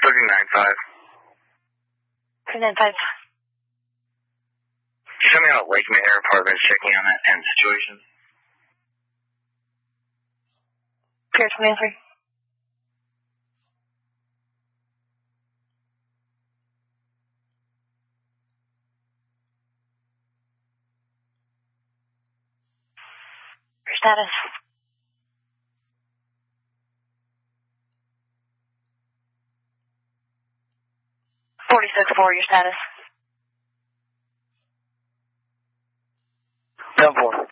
39.5. Just tell me how Lake Manor Apartments checking on that end situation. Pier 23. Your status. 46-4, your status. 10-4.